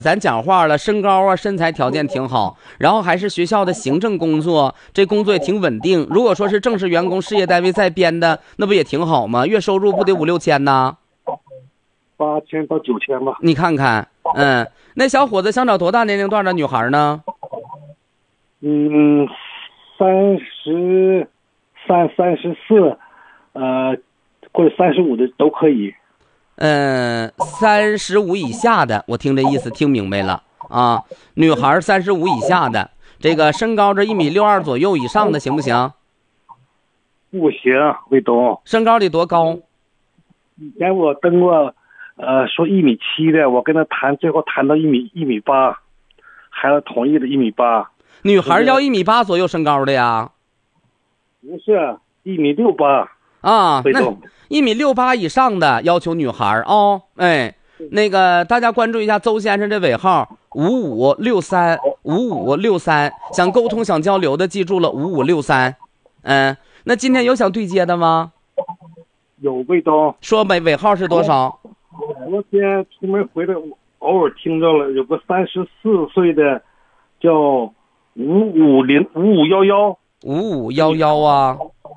咱讲话了，身高啊，身材条件挺好，然后还是学校的行政工作，这工作也挺稳定。如果说是正式员工，事业单位在编的，那不也挺好吗？月收入不得5、6千呢 ？8000到9000吧。 你看看，那小伙子想找多大年龄段的女孩呢 ？33、34，或者35的都可以。 35以下的，我听这意思听明白了啊。女孩35以下的，这个身高这1.62米左右以上的行不行？ 不行，卫东。 身高得多高？ 以前我登过，说1.7米的，我跟他谈，最后谈到1.8米，孩子同意的1.8米。 女孩要1.8米左右身高的呀？ 不是1.68米啊，那1.68米以上的要求女孩哦。那个大家关注一下邹先生这尾号5563，5563，想沟通想交流的记住了5563。那今天有想对接的吗？ 有，卫东。 说尾号是多少？ 昨天出门回来，偶尔听着了，有个34岁的，叫5511 啊。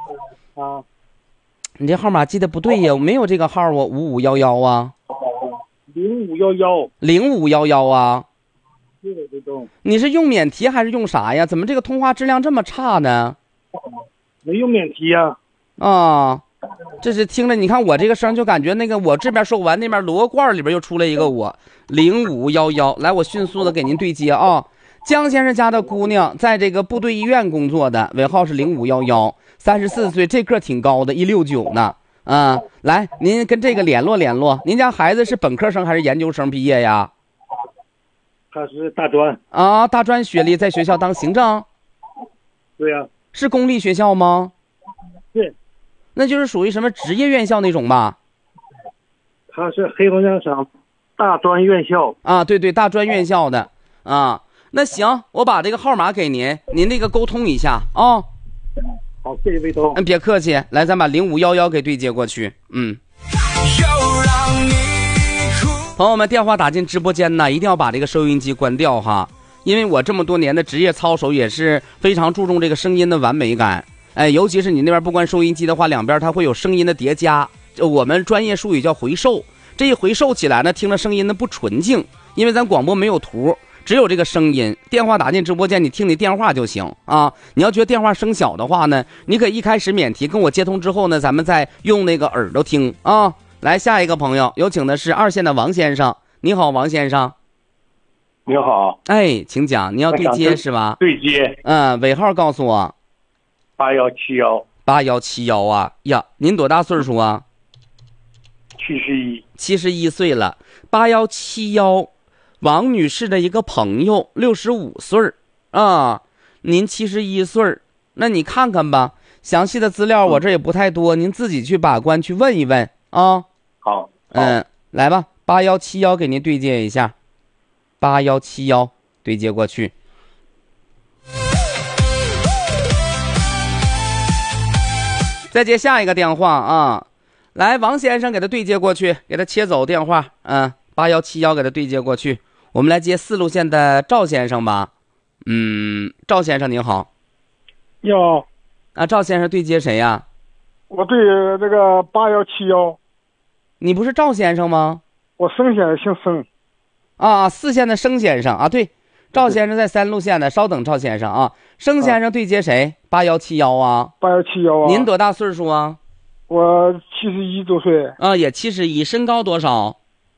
你这号码记得不对呀，我没有这个号啊，5511啊。0511啊。 是的，卫东。 你是用免提还是用啥呀？怎么这个通话质量这么差呢？ 没用免提呀。 这是听着，你看我这个声就感觉那个我这边说完，那边罗罐里边又出来一个我0511。来，我迅速的给您对接啊。江先生家的姑娘在这个部队医院工作的，尾号是0511，34岁，这个挺高的，169呢。来，您跟这个联络联络。您家孩子是本科生还是研究生毕业呀？ 他是大专啊，大专学历，在学校当行政。 对呀。 是公立学校吗？ 对。 那就是属于什么职业院校那种吧？ 他是黑龙江省大专院校啊，对，大专院校的啊。那行，我把这个号码给您，您那个沟通一下啊。 好，谢谢卫东。 别客气，来，咱把0511给对接过去。朋友们，电话打进直播间呢，一定要把这个收音机关掉哈，因为我这么多年的职业操守也是非常注重这个声音的完美感。尤其是你那边不关收音机的话，两边它会有声音的叠加，我们专业术语叫回授。这一回授起来呢，听着声音呢不纯净，因为咱广播没有图，只有这个声音。电话打进直播间，你听你电话就行啊。你要觉得电话声小的话呢，你可以一开始免提，跟我接通之后呢，咱们再用那个耳朵听啊。来，下一个朋友，有请的是2线的王先生。你好，王先生。 你好。 请讲，你要对接是吧？ 对接。 尾号告诉我。 8171 啊呀，您多大岁数啊 ？71 岁了。8171，王女士的一个朋友，65岁啊，您71岁，那你看看吧，详细的资料我这也不太多，您自己去把关去问一问啊。 好。 来吧，8171给您对接一下，8171对接过去。再接下一个电话啊，来，王先生给他对接过去，给他切走电话。8171给他对接过去。我们来接4路线的赵先生吧。赵先生您好。 你好。 赵先生对接谁呀？ 我对这个8171。 你不是赵先生吗？ 我盛先生，姓盛。 4线的盛先生啊，对，赵先生在3路线的，稍等赵先生啊。盛先生对接谁？8171啊。 8171啊。 您多大岁数啊？ 我71周岁。 也71，身高多少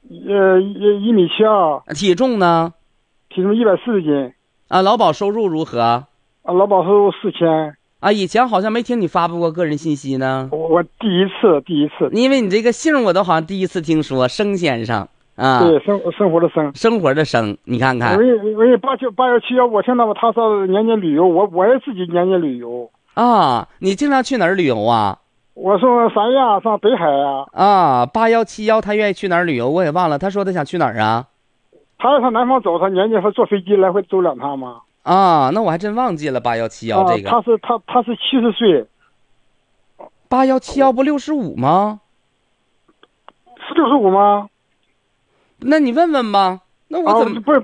？1.72米。 体重呢？ 体重140斤。 劳保收入如何？ 劳保收入4000。 以前好像没听你发布过个人信息呢。 我第一次。 因为你这个姓我都好像第一次听说，盛先生啊。 对，生活的生。 生活的生，你看看。 我8171，我听到他说年旅游，我也自己年旅游。 你经常去哪儿旅游啊？ 我上三亚，上北海啊。 8171他愿意去哪儿旅游？我也忘了，他说他想去哪儿啊？ 他要上南方走，他年他坐飞机来回走2趟吗？ 那我还真忘记了8171这个。 他是70岁。 8171不65吗？ 是65吗？ 那你问问吧。 那我怎么不是